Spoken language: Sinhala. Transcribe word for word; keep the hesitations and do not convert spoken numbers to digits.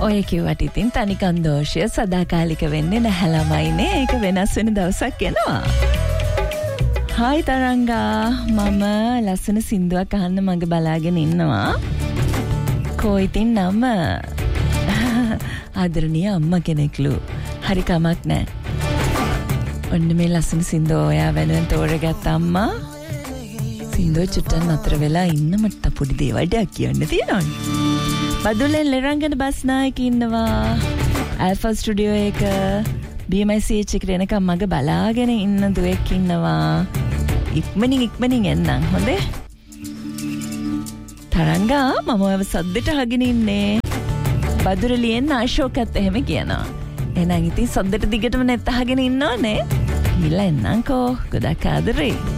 ඔය කිව්වට ඉතින් තනිකන් දෝෂය සදාකාලික වෙන්නේ නැහැ ළමයිනේ. ඒක වෙනස් වෙන දවසක් එනවා. හායි තරංගා, මම ලස්සන සින්දුවක් අහන්න මග බලාගෙන ඉන්නවා. කෝ ඉතින් නම ආදරණීය අම්මා කෙනෙක්ලු. හරි කමක් නෑ. ඔන්න මේ ලස්සන සින්දුව ඔයා වෙනුවෙන් තෝරගත්ත අම්මා. සින්දුව චුට්ටක් නතර වෙලා ඉන්න මට පොඩි දේවල් ටිකක් කියන්න තියෙනවා. බදුලෙන් ලෙරංගන බස්නායක ඉන්නවා. ඇල්ෆා ස්ටුඩියෝ එක බී එම් සී එච් එකට එනකම් මග බලාගෙන ඉන්න දුවෙක් ඉන්නවා. ඉක්මනින් ඉක්මනින් එන්නම් හොඳේ. තරංගා, මම ඔයව සද්දෙට අහගෙන ඉන්නේ. බදුරලියෙන් ආශෝකත් එහෙම කියනවා. එහෙනම් ඉතින් සද්දෙට දිගටම නැත් අහගෙන ඉන්නවනේ. ගිහලා එන්නම්කෝ. ගොඩක් ආදරේ.